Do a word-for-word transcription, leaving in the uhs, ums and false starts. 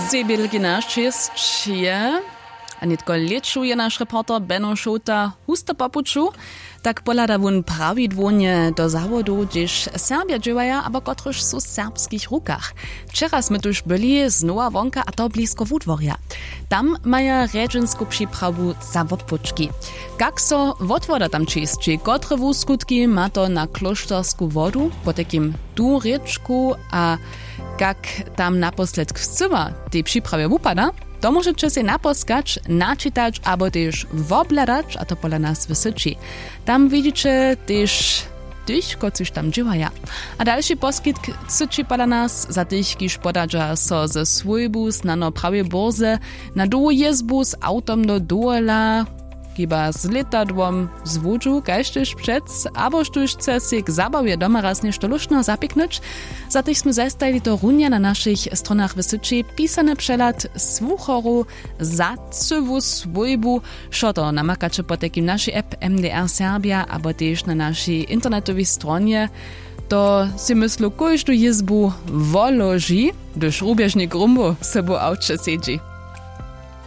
Wielki nasz jest je, a nie tylko leczu je nasz reporter Benno Šota husto popuczu, tak polada wun prawidłownie do zawodu, gdyż Serbia dziewaja, aber kotryż są w serbskich rukach. Wczoraj jsme tuż byli znowa wonka, a to blisko Wódworja. Tam maja redźensku przyprawu za odpoczki. Jak so wotwoda tam czystczy, kotre wuskutki ma to na klosztorsku wodu, po takim tu ryczku, a jak tam naposled wsyła tej przyprawie upada, to możecie się naposkać, naczytać, albo też wobladać, a to pola nas wysyczy. Tam widzicie też tych, kociż tam dziewaja. A dalszy poskitk syczy pola nas za tych, kiż podadża so ze swójbus na no prawie borze, na dół jezbu z autom do dola, chyba z letadłom z wódżu, kajsztyż przed, abo sztuż chce się k zabawie doma raz niż to luszno zapieknąć. Za tych sme zastajili to runie na naszych stronach wysyczy pisany przelat słuchoru za cywu swójbu, szo to namakacie po takim naszej app M D R Serbia, abo też na naszej internetowej stronie. To si myslu, kož tu jezbu voloži, dož rubježnik rumbo sebo auče sedži.